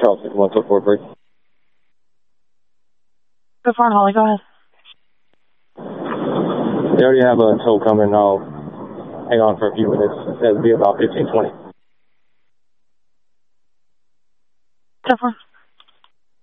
Charleston, 144 break. Go for it, Holly. Go ahead. They already have a tow coming. I'll hang on for a few minutes. It'll be about 15, 20. Go for it.